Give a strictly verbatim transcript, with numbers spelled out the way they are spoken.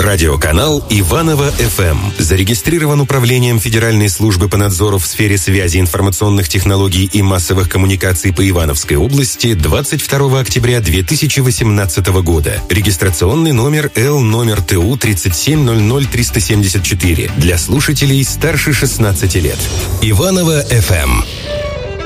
Радиоканал Иваново-эф эм зарегистрирован Управлением Федеральной службы по надзору в сфере связи, информационных технологий и массовых коммуникаций по Ивановской области двадцать второго октября две тысячи восемнадцатого года. Регистрационный номер Л номер Т У тридцать семь ноль ноль триста семьдесят четыре для слушателей старше шестнадцати лет. Иваново-эф эм.